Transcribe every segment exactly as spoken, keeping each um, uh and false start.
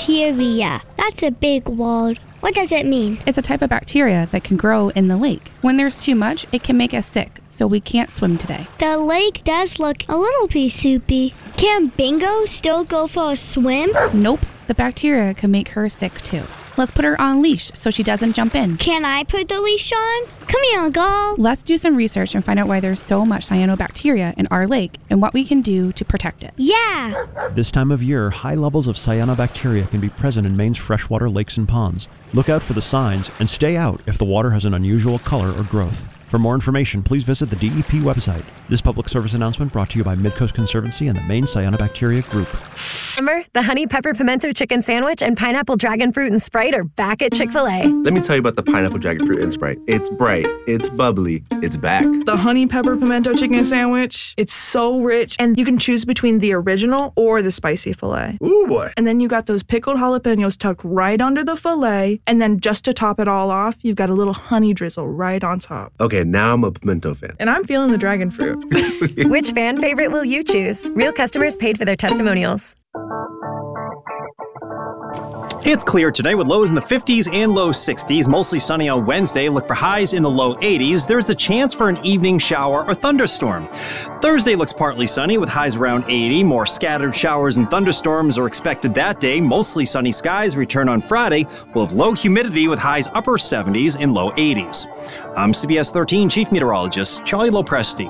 Cyanobacteria. That's a big word. What does it mean? It's a type of bacteria that can grow in the lake. When there's too much, it can make us sick, so we can't swim today. The lake does look a little bit soupy. Can Bingo still go for a swim? Nope, the bacteria can make her sick too. Let's put her on a leash so she doesn't jump in. Can I put the leash on? Come here, girl. Let's do some research and find out why there's so much cyanobacteria in our lake and what we can do to protect it. Yeah. This time of year, high levels of cyanobacteria can be present in Maine's freshwater lakes and ponds. Look out for the signs and stay out if the water has an unusual color or growth. For more information, please visit the D E P website. This public service announcement brought to you by Midcoast Conservancy and the Maine Cyanobacteria Group. Remember, the honey pepper pimento chicken sandwich and pineapple dragon fruit and Sprite are back at Chick-fil-A. Let me tell you about the pineapple dragon fruit and Sprite. It's bright, it's bubbly, it's back. The honey pepper pimento chicken sandwich, it's so rich, and you can choose between the original or the spicy filet. Ooh, boy. And then you got those pickled jalapenos tucked right under the filet, and then just to top it all off, you've got a little honey drizzle right on top. Okay, now I'm a pimento fan. And I'm feeling the dragon fruit. Which fan favorite will you choose? Real customers paid for their testimonials. It's clear today with lows in the fifties and low sixties. Mostly sunny on Wednesday. Look for highs in the low eighties. There's the chance for an evening shower or thunderstorm. Thursday looks partly sunny with highs around eighty. More scattered showers and thunderstorms are expected that day. Mostly sunny skies return on Friday. We'll have low humidity with highs upper seventies and low eighties. I'm C B S thirteen Chief Meteorologist Charlie Lopresti.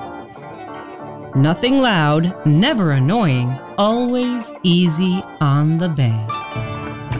Nothing loud, never annoying, always easy on the bay.